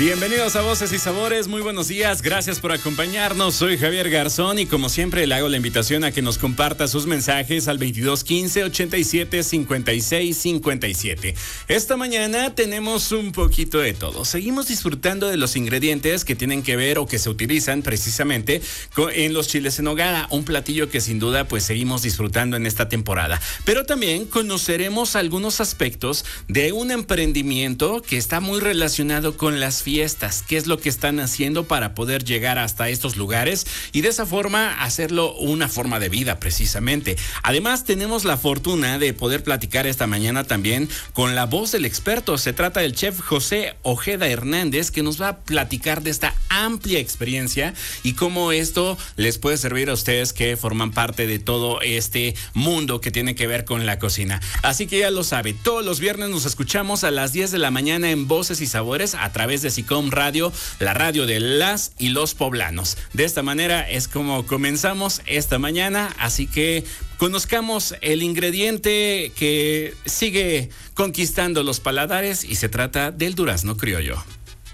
Bienvenidos a Voces y Sabores, muy buenos días, gracias por acompañarnos, soy Javier Garzón y como siempre le hago la invitación a que nos comparta sus mensajes al 2215-875657. Esta mañana tenemos un poquito de todo, seguimos disfrutando de los ingredientes que tienen que ver o que se utilizan precisamente en los chiles en nogada, un platillo que sin duda pues seguimos disfrutando en esta temporada, pero también conoceremos algunos aspectos de un emprendimiento que está muy relacionado con las fiestas, qué es lo que están haciendo para poder llegar hasta estos lugares y de esa forma hacerlo una forma de vida precisamente. Además tenemos la fortuna de poder platicar esta mañana también con la voz del experto. Se trata del chef José Ojeda Hernández, que nos va a platicar de esta amplia experiencia y cómo esto les puede servir a ustedes que forman parte de todo este mundo que tiene que ver con la cocina. Así que ya lo sabe, todos los viernes nos escuchamos a las 10 de la mañana en Voces y Sabores a través de SICOM Radio, la radio de las y los poblanos. De esta manera es como comenzamos esta mañana, así que conozcamos el ingrediente que sigue conquistando los paladares y se trata del durazno criollo.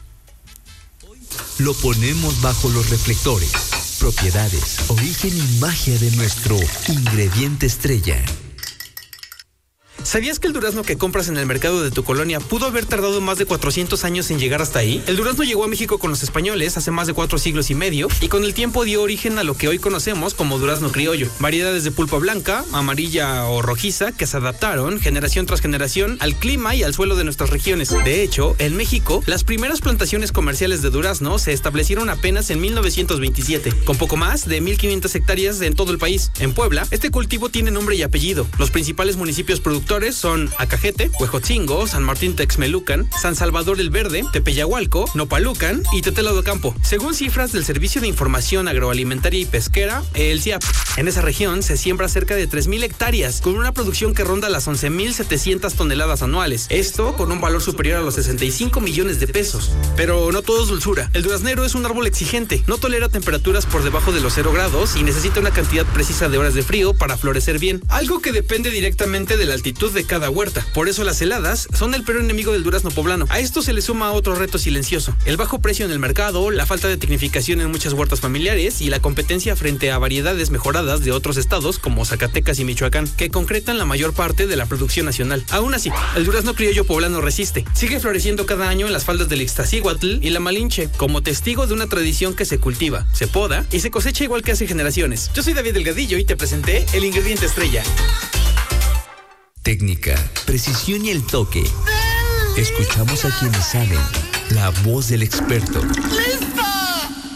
Lo ponemos bajo los reflectores, propiedades, origen y magia de nuestro ingrediente estrella. ¿Sabías que el durazno que compras en el mercado de tu colonia pudo haber tardado más de 400 años en llegar hasta ahí? El durazno llegó a México con los españoles hace más de 4 siglos y medio y con el tiempo dio origen a lo que hoy conocemos como durazno criollo. Variedades de pulpa blanca, amarilla o rojiza que se adaptaron generación tras generación al clima y al suelo de nuestras regiones. De hecho, en México, las primeras plantaciones comerciales de durazno se establecieron apenas en 1927, con poco más de 1,500 hectáreas en todo el país. En Puebla, este cultivo tiene nombre y apellido. Los principales municipios productores son Acajete, Huejotzingo, San Martín Texmelucan, San Salvador el Verde, Tepeyahualco, Nopalucan y Tetela do Campo. Según cifras del Servicio de Información Agroalimentaria y Pesquera, el CIAP, en esa región se siembra cerca de 3,000 hectáreas, con una producción que ronda las 11,700 toneladas anuales. Esto con un valor superior a los 65 millones de pesos. Pero no todo es dulzura. El duraznero es un árbol exigente, no tolera temperaturas por debajo de los 0 grados y necesita una cantidad precisa de horas de frío para florecer bien, algo que depende directamente de la altitud de cada huerta. Por eso las heladas son el peor enemigo del durazno poblano. A esto se le suma otro reto silencioso: el bajo precio en el mercado, la falta de tecnificación en muchas huertas familiares y la competencia frente a variedades mejoradas de otros estados como Zacatecas y Michoacán, que concretan la mayor parte de la producción nacional. Aún así, el durazno criollo poblano resiste. Sigue floreciendo cada año en las faldas del Ixtaccíhuatl y la Malinche, como testigo de una tradición que se cultiva, se poda y se cosecha igual que hace generaciones. Yo soy David Delgadillo y te presenté el ingrediente estrella. Técnica, precisión y el toque. Escuchamos a quienes saben. La voz del experto.